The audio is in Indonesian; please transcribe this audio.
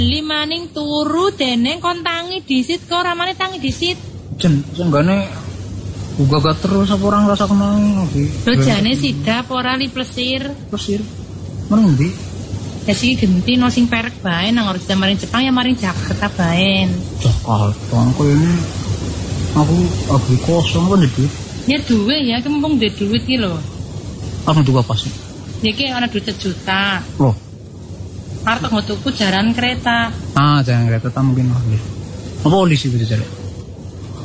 Limaning turu deneng kon tangi disit kok ramane tangi disit. Jen senggane gak terus apa orang rasa kenang iki. Lho jane sidap ora li plesir. Plesir. Meneng ndi? Ya sih genti no sing perek bae nang harus maring Jepang ya maring Jakarta bae. Jakarta kok ini aku lagi kosong kan duit. Ya duwe ya kempung duwe duit iki lho. Apa tuh apa sih? Ya ki ana duit sejuta. Loh. Arep tuku jaran kereta. Ah, jaran kereta tak mungkin lagi. Apa oli sih bisa cari?